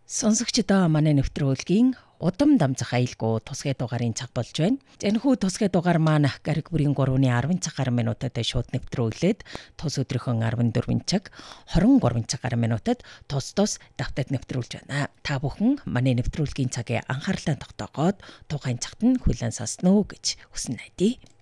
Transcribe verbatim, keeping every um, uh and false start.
Сонсогчдоо манай нэвтрүүлгийн удам дамжих аюулгүй тусгай дугаарын цаг болж байна. Энэхүү тусгай дугаар маань гариг бүрийн гурвны арван цаг гаруй минутад шууд нэвтрүүлээд тус өдрийнхөө арван дөрвөн цаг хорин гурван цаг гаруй минутад тус тус давтад нэвтрүүлж байна. Та бүхэн манай нэвтрүүлгийн цагийг анхаарлаа тогтоогоод тухайн цагт нь хүлээн сонсноо гэж хүснэ найдаа.